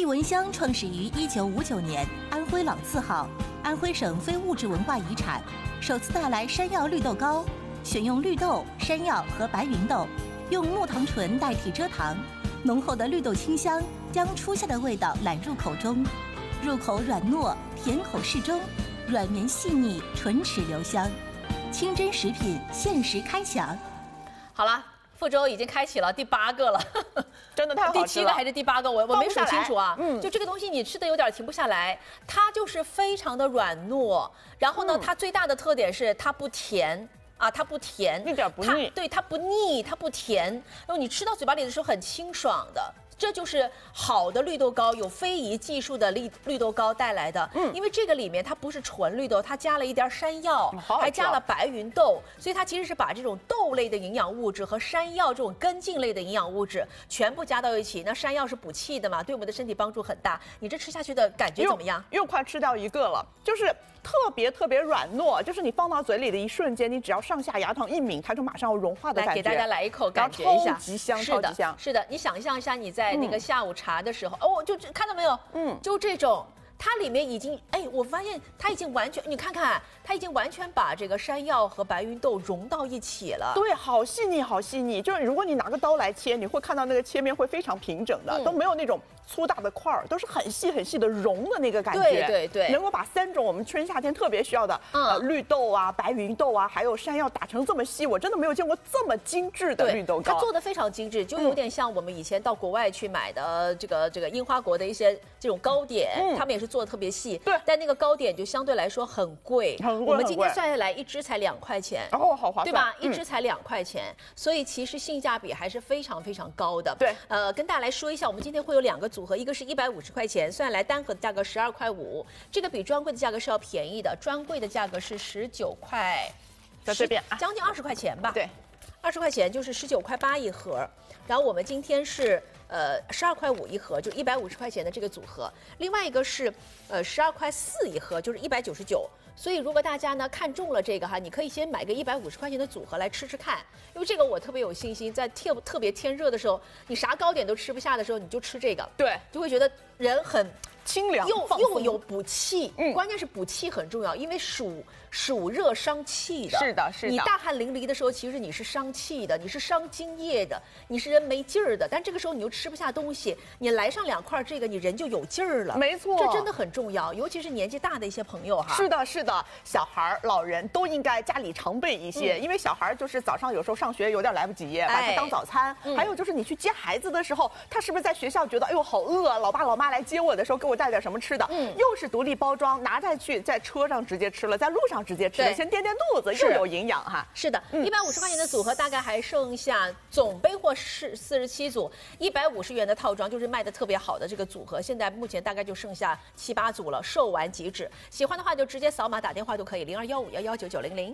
闻香创始于1959年，安徽老字号，安徽省非物质文化遗产，首次带来山药绿豆糕，选用绿豆、山药和白芸豆，用木糖醇代替蔗糖，浓厚的绿豆清香将初夏的味道揽入口中，入口软糯，甜口适中，软绵细腻，唇齿留香。清真食品限时开抢。 好了。 傅州已经开启了第8个了， 真的太好吃了。 第7个还是第8个，我没数清楚啊。就这个东西你吃的有点停不下来，它就是非常的软糯。然后呢，它最大的特点是它不甜啊，它不甜， 一点不腻。 对，它不腻，它不甜。然后你吃到嘴巴里的时候很清爽的。 这就是好的绿豆糕，有非遗技术的绿豆糕带来的。因为这个里面它不是纯绿豆，它加了一点山药，还加了白芸豆，所以它其实是把这种豆类的营养物质和山药这种根茎类的营养物质全部加到一起。那山药是补气的嘛，对我们的身体帮助很大。你这吃下去的感觉怎么样？ 又快吃掉一个了，就是特别软糯，就是你放到嘴里的一瞬间，你只要上下牙膛一抿，它就马上要融化的感觉。 来给大家来一口，感觉一下， 超级香，超级香。 是的，你想象一下你在。 那个下午茶的时候，哦，就看到没有？就这种，它里面已经，哎，我发现它已经完全，你看看，它已经完全把这个山药和白芸豆融到一起了。 对，好细腻，好细腻。就是如果你拿个刀来切，你会看到那个切面会非常平整的，都没有那种粗大的块儿，都是很细的融的那个感觉。 对， 能够把3种我们春夏天特别需要的，绿豆啊、白芸豆啊，还有山药打成这么细，我真的没有见过这么精致的绿豆糕。 它做的非常精致，就有点像我们以前到国外去买的这个樱花国的一些这种糕点，他们也是做的特别细。 对， 但那个糕点就相对来说很贵，我们今天算下来一只才2块钱， 哦，好划算， 对吧？一只才2块钱，所以其实性价比还是非常高的。 对， 跟大家来说一下，我们今天会有2个组合，一个是150块钱，算下来单盒的价格12块5，这个比专柜的价格是要便宜的，专柜的价格是19块， 在这边将近20块钱吧？ 对 ，20块钱就是19块8一盒，然后我们今天是12块5一盒，就150块钱的这个组合，另外一个是12块4一盒，就是199。所以如果大家呢看中了这个哈，你可以先买个150块钱的组合来吃吃看，因为这个我特别有信心，在特别天热的时候，你啥糕点都吃不下的时候，你就吃这个， 对， 就会觉得人很清凉， 又有补气，关键是补气很重要，因为暑热伤气的， 是的， 你大汗淋漓的时候，其实你是伤气的，你是伤津液的，你是人没劲儿的，但这个时候你又吃不下东西，你来上2块这个，你人就有劲儿了， 没错， 这真的很重要，尤其是年纪大的一些朋友哈。 是的，小孩、老人都应该家里常备一些，因为小孩就是早上有时候上学有点来不及，把它当早餐。还有就是你去接孩子的时候，他是不是在学校觉得哎呦好饿啊，老爸老妈来接我的时候给我带点什么吃的，又是独立包装，拿再去在车上直接吃了，在路上直接吃了，先垫肚子，又有营养哈。 是的，150块钱的组合大概还剩下总备货是47组，150元的套装就是卖的特别好的这个组合，现在目前大概就剩下7、8组了，售完即止。喜欢的话就直接扫码打电话都可以，0215119900。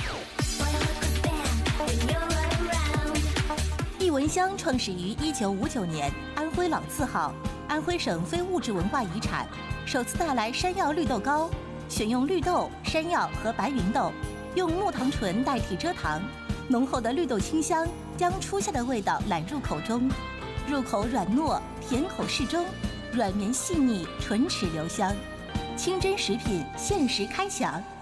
艺闻香创始于1959年，安徽老字号，安徽省非物质文化遗产，首次带来山药绿豆糕，选用绿豆、山药和白芸豆，用木糖醇代替蔗糖，浓厚的绿豆清香将初夏的味道揽入口中，入口软糯，甜口适中，软绵细腻，唇齿留香。清真食品限时开抢。